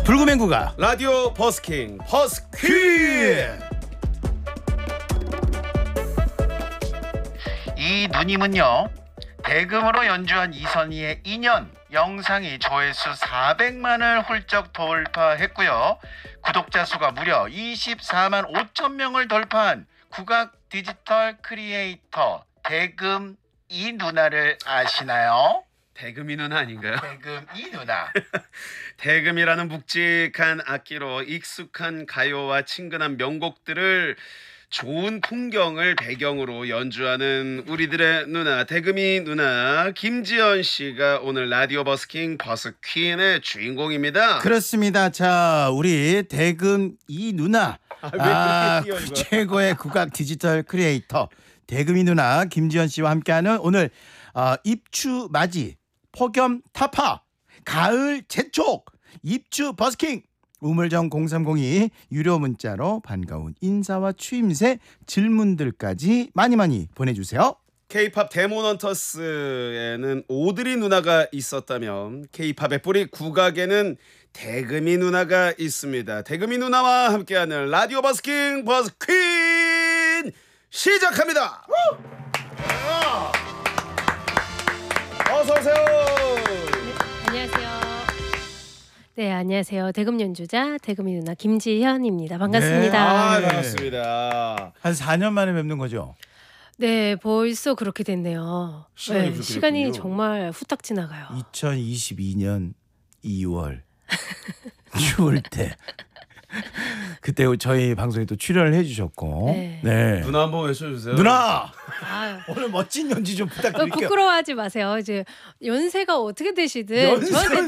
불구맹 국악 라디오 버스킹 버스퀸. 이 누님은요, 대금으로 연주한 이선희의 인연 영상이 조회수 400만을 훌쩍 돌파했고요. 구독자 수가 무려 24만 5천 명을 돌파한 국악 디지털 크리에이터 대금 이 누나를 아시나요? 대금이 누나 아닌가요? 대금 이 누나. 대금이라는 묵직한 악기로 익숙한 가요와 친근한 명곡들을 좋은 풍경을 배경으로 연주하는 우리들의 누나, 대금이 누나 김지연 씨가 오늘 라디오 버스킹 버스퀸의 주인공입니다. 그렇습니다. 자, 우리 대금 이 누나 왜 그렇게 띄워, 이거? 최고의 국악 디지털 크리에이터 대금이 누나 김지연 씨와 함께하는 오늘 입추 맞이 폭염 타파 가을 재촉 입추 버스킹 우물정 0302 유료 문자로 반가운 인사와 추임새 질문들까지 많이 보내주세요. K-팝 데모넌터스에는 오드리 누나가 있었다면 K-팝의 뿌리 국악에는 대금이 누나가 있습니다. 대금이 누나와 함께하는 라디오 버스킹 버스퀸 시작합니다. 어서 오세요. 안녕하세요. 네, 안녕하세요. 대금 연주자 대금이 누나 김지현입니다. 반갑습니다. 네. 반갑습니다. 한 4년 만에 뵙는 거죠? 네, 벌써 그렇게 됐네요. 시간이 그렇게 시간이 됐군요. 정말 후딱 지나가요. 2022년 2월 6월 때 그때 저희 방송에 또 출연을 해주셨고 네. 누나 한번 외쳐주세요. 누나 아유, 오늘 멋진 연주 좀 부탁드릴게요. 부끄러워하지 마세요. 이제 연세가 어떻게 되시든 저한테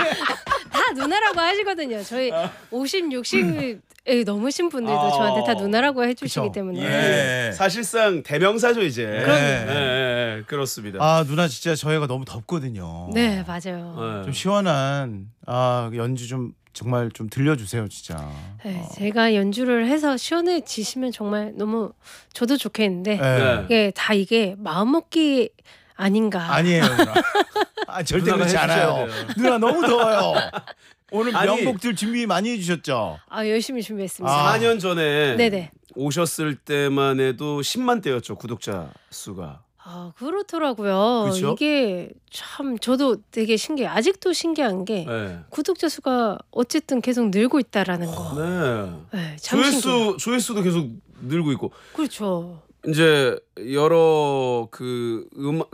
다 누나라고 하시거든요. 저희 50, 60 넘으신 분들도 저한테 다 누나라고 해주시기 그쵸. 때문에. 예. 사실상 대명사죠 이제. 그럼요. 그렇습니다. 아 누나 진짜 저희가 너무 덥거든요. 네, 맞아요. 네. 좀 시원한 연주 좀 정말 좀 들려주세요 진짜. 네, 제가 연주를 해서 시원해지시면 정말 너무 저도 좋겠는데 네. 이게 마음먹기 아닌가. 아니에요 누나. 절대 누나가 그렇지 해주셔야 않아요. 돼요. 누나 너무 더워요. 오늘 아니, 명곡들 준비 많이 해주셨죠? 열심히 준비했습니다. 4년 전에 네네. 오셨을 때만 해도 10만 대였죠 구독자 수가. 그렇더라고요. 그쵸? 이게 참 저도 되게 신기해요. 아직도 신기한 게 네. 구독자 수가 어쨌든 계속 늘고 있다라는 거. 네. 네, 참 신기해요. 조회수도 계속 늘고 있고. 그렇죠. 이제 여러 그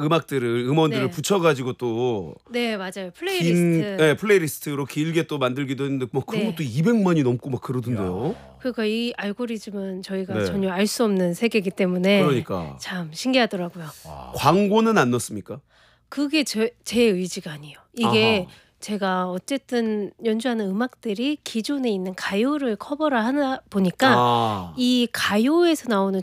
음원들을 네. 붙여가지고 또 네, 맞아요. 플레이리스트. 플레이리스트로 길게 또 만들기도 했는데 뭐 그런 네. 것도 200만이 넘고 막 그러던데요. 그러니까 이 알고리즘은 저희가 네. 전혀 알 수 없는 세계이기 때문에 그러니까 참 신기하더라고요. 광고는 안 넣습니까? 그게 제 의지가 아니에요. 이게 아하. 제가 어쨌든 연주하는 음악들이 기존에 있는 가요를 커버를 하다 보니까 이 가요에서 나오는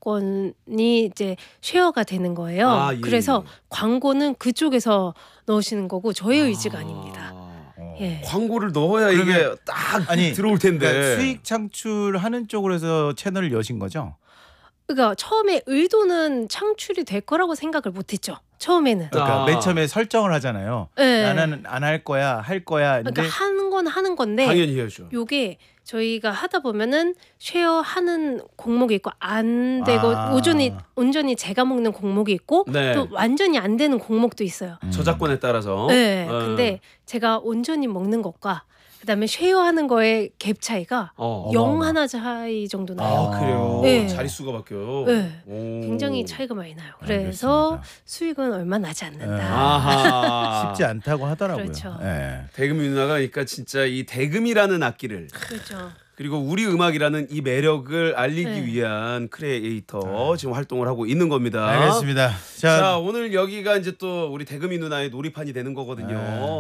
저작권이 이제 쉐어가 되는 거예요. 예, 그래서 예. 광고는 그쪽에서 넣으시는 거고 저의 의지가 아닙니다. 예. 광고를 넣어야 이게 그러면- 딱 아니, 들어올 텐데. 그러니까 수익 창출하는 쪽으로 해서 채널을 여신 거죠? 그러니까 처음에 의도는 창출이 될 거라고 생각을 못했죠. 처음에는. 그러니까 아. 맨 처음에 설정을 하잖아요. 네. 나는 안 할 거야, 할 거야. 근데 그러니까 하는 건 하는 건데 당연히 해야죠. 요게 저희가 하다 보면은 쉐어하는 종목이 있고 안 되고 온전히 제가 먹는 종목이 있고 네. 또 완전히 안 되는 종목도 있어요. 저작권에 따라서. 네. 근데 제가 온전히 먹는 것과 그다음에 쉐어하는 거의 갭 차이가 어. 0 하나 차이 정도 나요. 그래요. 네. 자릿수가 바뀌어요. 네. 오. 굉장히 차이가 많이 나요. 그래서 알겠습니다. 수익은 얼마 나지 않는다. 아하. 쉽지 않다고 하더라고요. 그렇죠. 예. 대금 누나가 그러니까 진짜 이 대금이라는 악기를 그렇죠. 그리고 우리 음악이라는 이 매력을 알리기 네. 위한 크리에이터 지금 활동을 하고 있는 겁니다. 알겠습니다. 자, 오늘 여기가 이제 또 우리 대금이 누나의 놀이판이 되는 거거든요.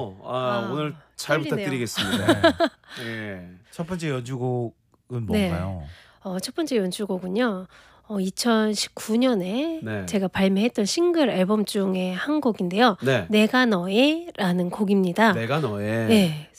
오늘 잘 떨리네요. 부탁드리겠습니다. 예. 첫 번째 연주곡은 뭔가요? 첫 번째 연주곡은요. 2019년에 네. 제가 발매했던 싱글 앨범 중에 한 곡인데요. 네. 내가 너의라는 곡입니다. 내가 너의. 네.